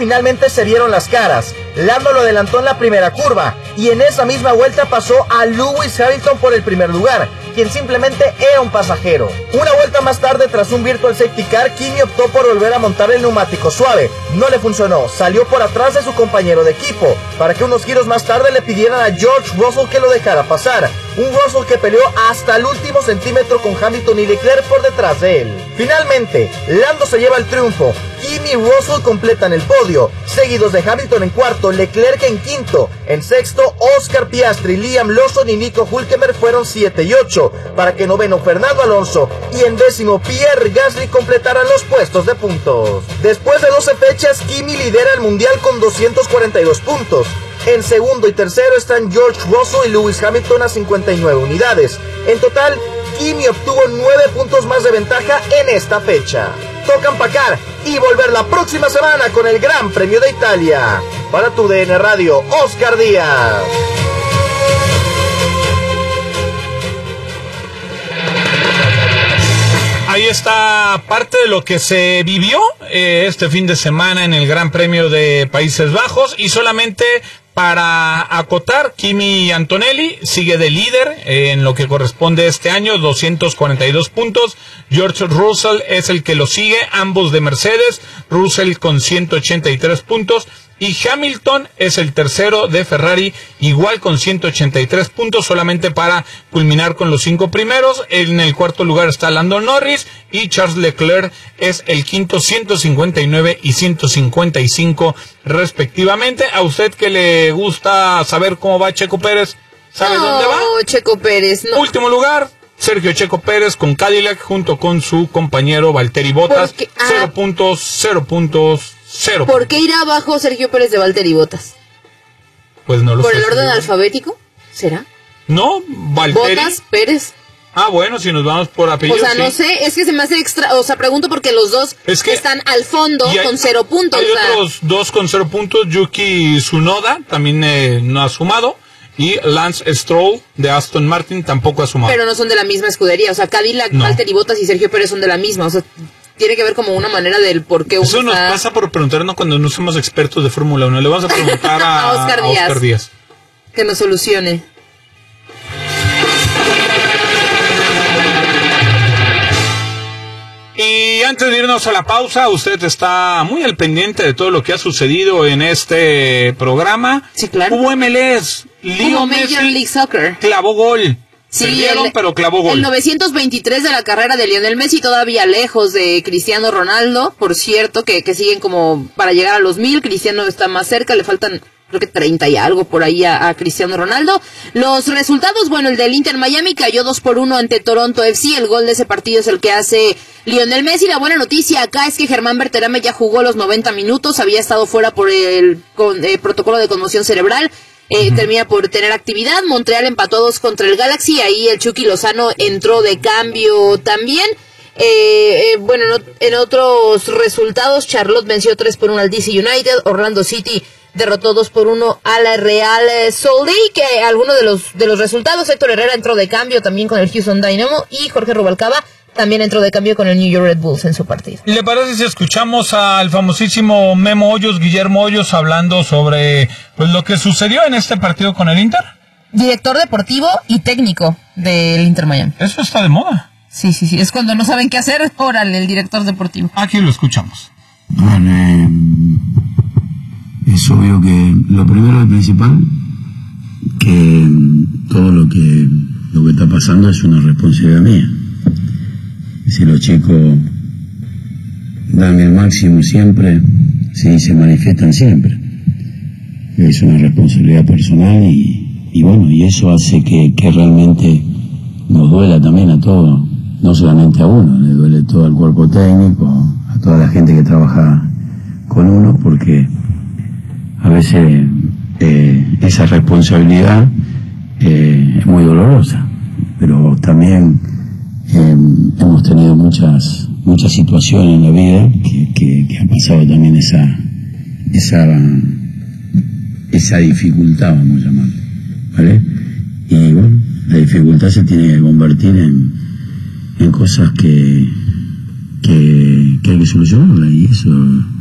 finalmente se vieron las caras. Lando lo adelantó en la primera curva y en esa misma vuelta pasó a Lewis Hamilton por el primer lugar, quien simplemente era un pasajero. Una vuelta más tarde, tras un virtual safety car, Kimi optó por volver a montar el neumático suave. No le funcionó, salió por atrás de su compañero de equipo, para que unos giros más tarde le pidieran a George Russell que lo dejara pasar. Un Russell que peleó hasta el último centímetro con Hamilton y Leclerc por detrás de él. Finalmente, Lando se lleva el triunfo. Kimi y Russell completan el podio, seguidos de Hamilton en cuarto, Leclerc en quinto. En sexto, Oscar Piastri, Liam Lawson y Nico Hülkenberg fueron 7 y 8, para que noveno Fernando Alonso y en décimo Pierre Gasly completaran los puestos de puntos. Después de 12 fechas, Kimi lidera el mundial con 242 puntos. En segundo y tercero están George Russell y Lewis Hamilton a 59 unidades. En total, Kimi obtuvo 9 puntos más de ventaja en esta fecha. Toca empacar y volver la próxima semana con el Gran Premio de Italia. Para tu DN Radio, Oscar Díaz. Ahí está parte de lo que se vivió este fin de semana en el Gran Premio de Países Bajos. Y solamente para acotar, Kimi Antonelli sigue de líder en lo que corresponde este año, 242 puntos. George Russell es el que lo sigue, ambos de Mercedes, Russell con 183 puntos. Y Hamilton es el tercero de Ferrari, igual con 183 puntos, solamente para culminar con los 5 primeros. En el cuarto lugar está Lando Norris y Charles Leclerc es el quinto, 159 y 155 respectivamente. A usted que le gusta saber cómo va Checo Pérez, ¿sabe dónde va? Checo Pérez, no. Último lugar, Sergio Checo Pérez con Cadillac junto con su compañero Valtteri Bottas. 0 puntos, 0 puntos. 0. ¿Por qué irá abajo Sergio Pérez de Valtteri Bottas? Pues no lo sé. ¿Por el orden alfabético? ¿Será? No, Valtteri. Bottas, Pérez. Ah, bueno, si nos vamos por apellido. O sea, no sé, es que se me hace extra. O sea, pregunto porque los dos están al fondo con 0 puntos. Hay otros dos con 0 puntos. Yuki Tsunoda también no ha sumado. Y Lance Stroll de Aston Martin tampoco ha sumado. Pero no son de la misma escudería. O sea, Cadillac, no. Valtteri Bottas y Sergio Pérez son de la misma. O sea, tiene que ver como una manera del por qué uno Eso nos pasa por preguntarnos cuando no somos expertos de Fórmula 1. Le vamos a preguntar a Oscar Díaz. Que nos solucione. Y antes de irnos a la pausa, usted está muy al pendiente de todo lo que ha sucedido en este programa. Sí, claro. Hubo MLS. Hubo Major League Soccer. Clavó gol. Sí, perdieron, pero clavó gol. El 923 de la carrera de Lionel Messi, todavía lejos de Cristiano Ronaldo, por cierto, que siguen como para llegar a los 1000. Cristiano está más cerca, le faltan creo que 30 y algo por ahí a Cristiano Ronaldo. Los resultados, bueno, el del Inter Miami cayó 2-1 ante Toronto FC. El gol de ese partido es el que hace Lionel Messi. La buena noticia acá es que Germán Berterame ya jugó los 90 minutos, había estado fuera por el protocolo de conmoción cerebral. Termina por tener actividad. Montreal empató 2 contra el Galaxy. Ahí el Chucky Lozano entró de cambio también. Bueno, en otros resultados, Charlotte venció 3-1 al DC United. Orlando City derrotó 2-1 a la Real Salt Lake. Algunos de los resultados, Héctor Herrera entró de cambio también con el Houston Dynamo. Y Jorge Rubalcaba también entró de cambio con el New York Red Bulls en su partido. ¿Le parece si escuchamos al famosísimo Memo Hoyos, Guillermo Hoyos, hablando sobre pues lo que sucedió en este partido con el Inter? Director deportivo y técnico del Inter Miami. Eso está de moda. Sí, es cuando no saben qué hacer, órale, el director deportivo. Aquí lo escuchamos. Bueno, es obvio que lo primero y principal, que todo lo que está pasando es una responsabilidad mía. Si los chicos dan el máximo siempre, sí, se manifiestan siempre. Es una responsabilidad personal y bueno, y eso hace que realmente nos duela también a todos, no solamente a uno, le duele todo al cuerpo técnico, a toda la gente que trabaja con uno, porque a veces esa responsabilidad es muy dolorosa, pero también hemos tenido muchas situaciones en la vida que han pasado también esa dificultad, vamos a llamarle, ¿vale? Y bueno, la dificultad se tiene que convertir en cosas que hay que solucionarla, y eso